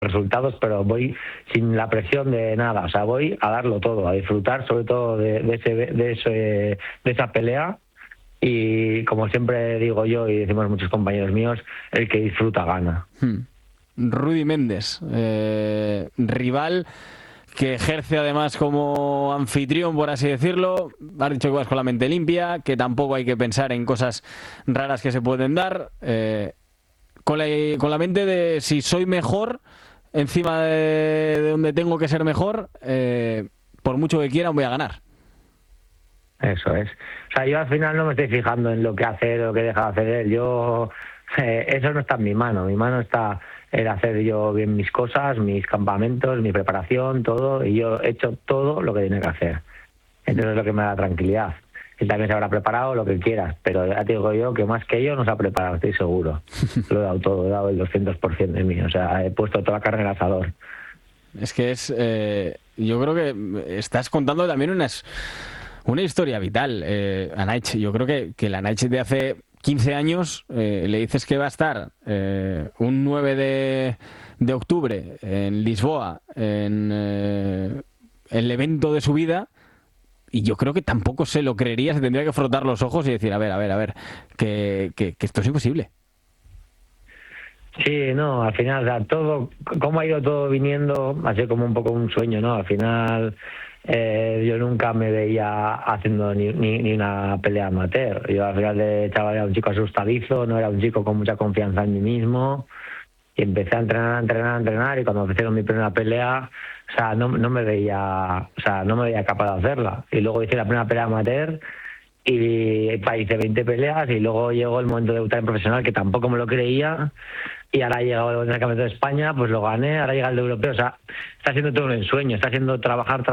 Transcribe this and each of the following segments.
resultados, pero voy sin la presión de nada, o sea, voy a darlo todo, a disfrutar sobre todo de esa pelea. Y como siempre digo yo y decimos muchos compañeros míos, el que disfruta gana. Rudy Méndez, rival que ejerce además como anfitrión, por así decirlo. Has dicho que vas con la mente limpia, que tampoco hay que pensar en cosas raras que se pueden dar. Con la mente de si soy mejor, encima de donde tengo que ser mejor, por mucho que quieran voy a ganar. Eso es. O sea, yo al final no me estoy fijando en lo que hacer o lo que deja de hacer él. Eso no está en mi mano. Mi mano está en hacer yo bien mis cosas, mis campamentos, mi preparación, todo. Y yo he hecho todo lo que tiene que hacer. Entonces es lo que me da tranquilidad. Él también se habrá preparado lo que quieras, pero ya te digo yo que más que yo no se ha preparado, estoy seguro. Lo he dado todo, he dado el 200% de mí. O sea, he puesto toda la carne en el asador. Es que yo creo que estás contando también una historia vital, Anaich. Yo creo que la Anaich de hace 15 años le dices que va a estar un 9 de octubre en Lisboa, en el evento de su vida, y yo creo que tampoco se lo creería, se tendría que frotar los ojos y decir, a ver, que esto es imposible. Sí, no, al final, o sea, todo, cómo ha ido todo viniendo, ha sido como un poco un sueño, ¿no? Al final... yo nunca me veía haciendo ni una pelea amateur. Yo al final de chaval era un chico asustadizo, no era un chico con mucha confianza en mí mismo, y empecé a entrenar y cuando ofrecieron mi primera pelea, o sea, no me veía, o sea, no me veía capaz de hacerla. Y luego hice la primera pelea amateur y hice 20 peleas y luego llegó el momento de debutar en profesional que tampoco me lo creía. Y ahora ha llegado el campeonato de España, pues lo gané, ahora llega el de europeo, o sea, está siendo todo un ensueño, está haciendo trabajar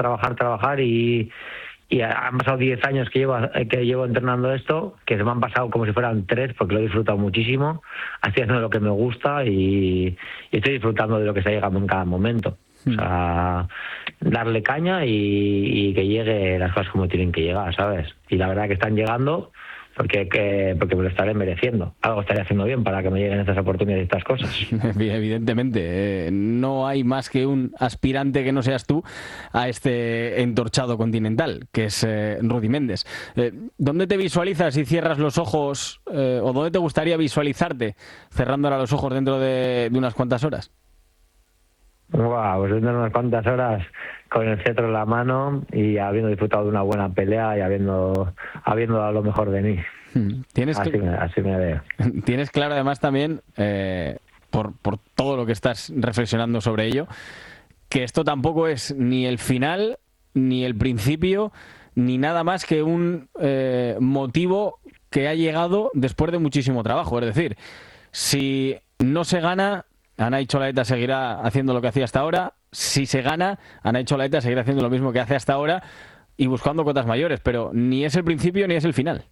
y han pasado 10 años que llevo entrenando esto, que se me han pasado como si fueran 3 porque lo he disfrutado muchísimo, estoy haciendo lo que me gusta y estoy disfrutando de lo que está llegando en cada momento. O sea, darle caña y que llegue las cosas como tienen que llegar, ¿sabes? Y la verdad que están llegando... Porque me lo estaré mereciendo. Algo estaré haciendo bien para que me lleguen estas oportunidades y estas cosas. Evidentemente, no hay más que un aspirante que no seas tú a este entorchado continental, que es Rudy Méndez. ¿Dónde te visualizas si cierras los ojos, o dónde te gustaría visualizarte cerrando ahora los ojos dentro de unas cuantas horas? Wow, pues dentro de unas cuantas horas con el cetro en la mano y habiendo disfrutado de una buena pelea y habiendo dado lo mejor de mí. Así me veo. Tienes claro además también, por todo lo que estás reflexionando sobre ello, que esto tampoco es ni el final, ni el principio, ni nada más que un motivo que ha llegado después de muchísimo trabajo. Es decir, si no se gana, Anaich Olaeta seguirá haciendo lo que hacía hasta ahora. Si se gana, Anaich Olaeta seguirá haciendo lo mismo que hace hasta ahora y buscando cotas mayores, pero ni es el principio ni es el final.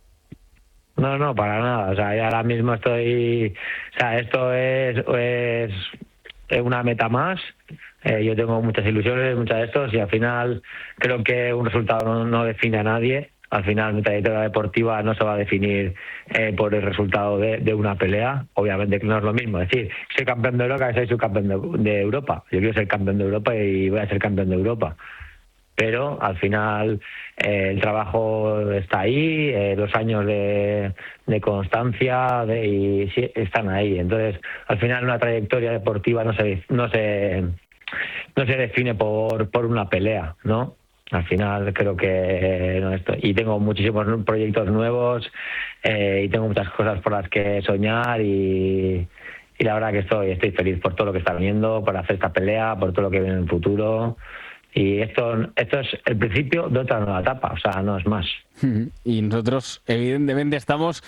No, para nada. O sea, yo ahora mismo estoy... O sea, esto es una meta más. Yo tengo muchas ilusiones, muchas de estos, y al final creo que un resultado no define a nadie. Al final mi trayectoria deportiva no se va a definir por el resultado de una pelea. Obviamente que no es lo mismo decir, soy campeón de Europa, soy subcampeón de Europa. Yo quiero ser campeón de Europa y voy a ser campeón de Europa. Pero al final el trabajo está ahí, los años de constancia y sí, están ahí. Entonces, al final una trayectoria deportiva no se define por una pelea, ¿no? Al final creo que no estoy. Y tengo muchísimos proyectos nuevos y tengo muchas cosas por las que soñar y la verdad que estoy feliz por todo lo que está viniendo, por hacer esta pelea, por todo lo que viene en el futuro. Y esto es el principio de otra nueva etapa, o sea, no es más. Y nosotros evidentemente estamos,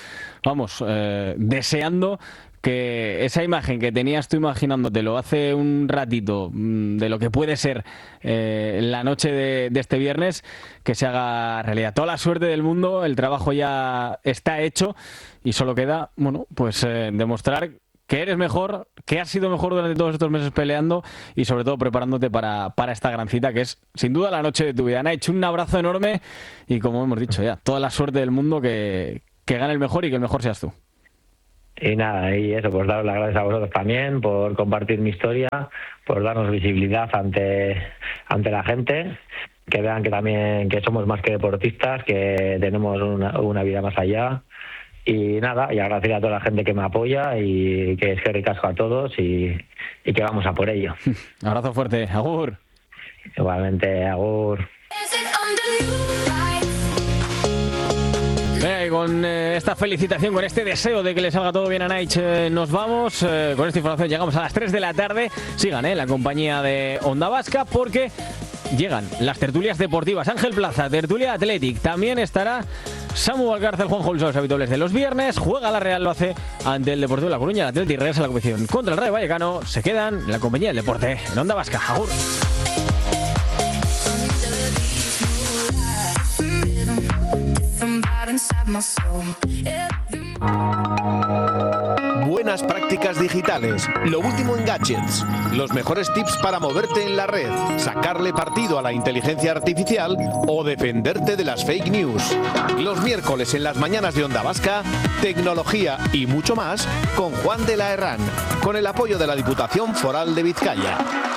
deseando que esa imagen que tenías tú imaginándotelo hace un ratito de lo que puede ser la noche de este viernes, que se haga realidad. Toda la suerte del mundo, el trabajo ya está hecho y solo queda, demostrar que eres mejor, que has sido mejor durante todos estos meses peleando y sobre todo preparándote para esta gran cita que es sin duda la noche de tu vida. Anaich, un abrazo enorme y como hemos dicho ya, toda la suerte del mundo, que gane el mejor y que el mejor seas tú. Y nada, y eso, pues daros las gracias a vosotros también por compartir mi historia, por darnos visibilidad ante la gente, que vean que también que somos más que deportistas, que tenemos una vida más allá. Y nada, y agradecer a toda la gente que me apoya y que es que ricasco a todos y que vamos a por ello. Abrazo fuerte, agur. Igualmente, agur. Y con esta felicitación, con este deseo de que le salga todo bien a Naich, nos vamos. Con esta información llegamos a las 3 de la tarde. Sigan la compañía de Onda Vasca porque llegan las tertulias deportivas. Ángel Plaza, tertulia Athletic. También estará Samu Valcárcel, Juan Jolso, los habituales de los viernes. Juega la Real, lo hace ante el Deportivo de La Coruña. El Athletic regresa a la competición contra el Rayo Vallecano. Se quedan en la compañía del deporte en Onda Vasca. Agur. Buenas prácticas digitales, lo último en gadgets, los mejores tips para moverte en la red, sacarle partido a la inteligencia artificial o defenderte de las fake news. Los miércoles en las mañanas de Onda Vasca, tecnología y mucho más con Juan de la Herrán, con el apoyo de la Diputación Foral de Vizcaya.